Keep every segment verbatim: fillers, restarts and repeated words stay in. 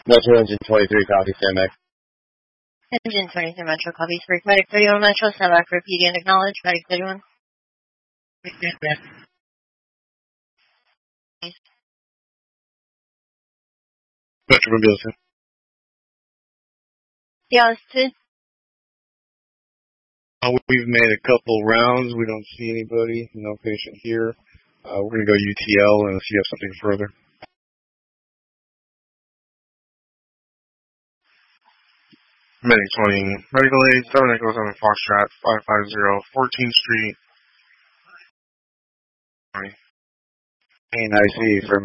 Metro Engine twenty-three, copy, stand by. Engine twenty-three, Metro, copy, Spirit, Medic thirty-one, Metro, stand by for P D and acknowledge, Medic thirty-one. Metro Mobility. Yeah, it's two. Uh, we've made a couple rounds. We don't see anybody. No patient here. Uh, we're going to go U T L and see if you have something further. Medic twenty, medical aid, seven Echo seven Foxtrot, five five zero, fourteenth Street. And I see from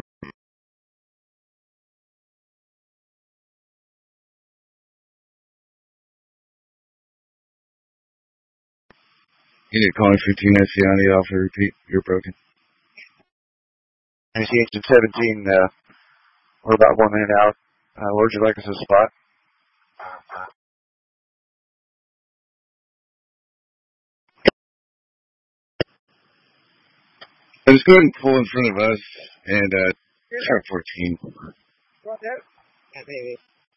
Unit calling fifteen S C on the offer, repeat, you're broken. I see engine seventeen, uh, we're about one minute out. Uh, where would you like us to spot? Let's go ahead and pull in front of us and, uh, try fourteen. Got that? Yeah, baby.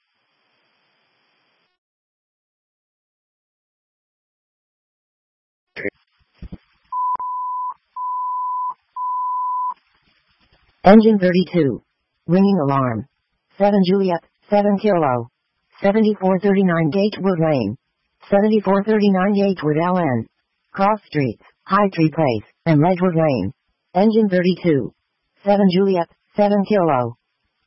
Engine thirty-two. Ringing alarm. seven Juliet, seven Kilo. seventy-four thirty-nine Gatewood Lane. seventy-four thirty-nine Gatewood L N. Cross Streets, High Tree Place, and Ledgewood Lane. Engine thirty-two. seven Juliet, seven Kilo.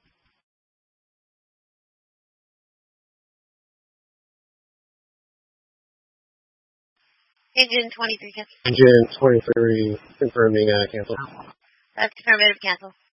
Engine twenty-three, cancel. Engine twenty-three, confirming, uh, cancel. That's affirmative, cancel.